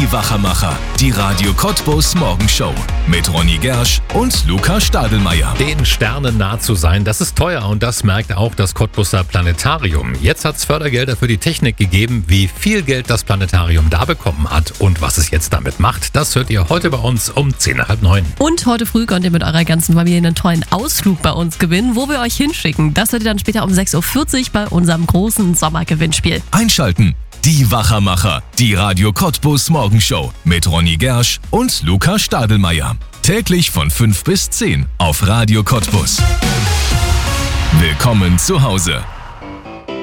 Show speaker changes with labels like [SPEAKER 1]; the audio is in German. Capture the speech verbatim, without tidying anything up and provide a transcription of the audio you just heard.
[SPEAKER 1] Die Wachermacher, die Radio Cottbus Morgenshow mit Ronny Gersch und Luca Stadelmeier.
[SPEAKER 2] Den Sternen nah zu sein, das ist teuer und das merkt auch das Cottbuser Planetarium. Jetzt hat es Fördergelder für die Technik gegeben. Wie viel Geld das Planetarium da bekommen hat und was es jetzt damit macht, das hört ihr heute bei uns um zehn nach halb neun.
[SPEAKER 3] Und heute früh könnt ihr mit eurer ganzen Familie einen tollen Ausflug bei uns gewinnen, wo wir euch hinschicken. Das hört ihr dann später um sechs Uhr vierzig bei unserem großen Sommergewinnspiel.
[SPEAKER 1] Einschalten. Die Wachermacher, die Radio Cottbus Morgenshow mit Ronny Gersch und Luca Stadelmeier. Täglich von fünf bis zehn auf Radio Cottbus. Willkommen zu Hause.